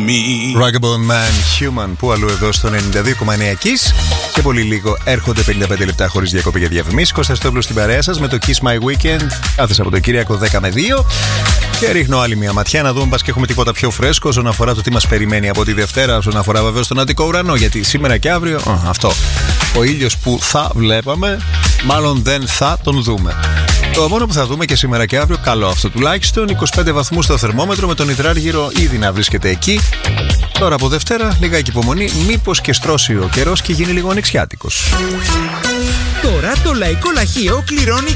me. Ragabond Man Human, που αλλού εδώ στο 92,9 Kiss. Και πολύ λίγο έρχονται 55 λεπτά χωρίς διακοπή για διαφημίσεις. Κώστας Στόβλος στην παρέα σας με το Kiss My Weekend κάθε Σαββατοκύριακο 10 με 2. Και ρίχνω άλλη μια ματιά να δούμε μπας και έχουμε τίποτα πιο φρέσκο όσον αφορά το τι μας περιμένει από τη Δευτέρα, όσον αφορά βεβαίως τον Αττικό ουρανό. Γιατί σήμερα και αύριο, αυτό. Ο ήλιος που θα βλέπαμε, μάλλον δεν θα τον δούμε. Το μόνο που θα δούμε και σήμερα και αύριο, καλό αυτό τουλάχιστον, 25 βαθμούς στο θερμόμετρο, με τον υδράργυρο ήδη να βρίσκεται εκεί. Τώρα από Δευτέρα, λιγάκι υπομονή, μήπως και στρώσει ο καιρός και γίνει λίγο ανοιξιάτικος. Τώρα το Λαϊκό Λαχείο κληρώνει